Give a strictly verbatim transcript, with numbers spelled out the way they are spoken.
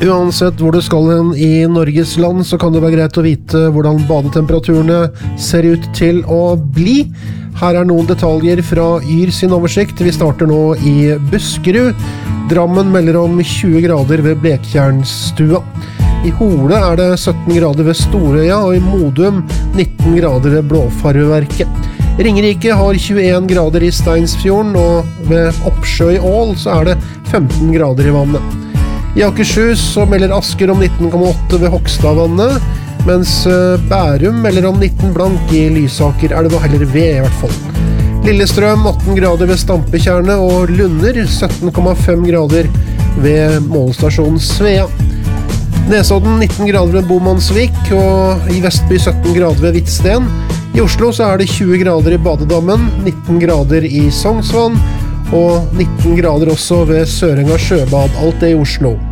Uansett hvor du skal hen i Norges land, så kan det være greit å vite hvordan badetemperaturene ser ut til å bli. Her er noen detaljer fra Yr sin oversikt. Vi starter nå i Buskerud. Drammen melder om tjue grader ved Blektjernstua. I Hole er det sytten grader ved Storøya, og i Modum nitten grader ved Blåfarveverket. Ringerike har tjueen grader i Steinsfjorden, og ved Oppsjø i Ål så er det femten grader i vannet. I Akershus så melder Asker om nitten komma åtte ved Hogstadvannet, mens Bærum melder om nitten blank i Lysaker elva, eller ved i hvert fall. Lillestrøm atten grader ved Stampekjerne, og Lunder sytten komma fem grader ved målestasjonen Svea. Nesodden nitten grader ved Bomansvik, og i Vestby sytten grader ved Hvitsten. I Oslo så er det tjue grader i Badedammen, nitten grader i Sognsvann, og nitten grader også ved Sørenga sjøbad, alt det i Oslo.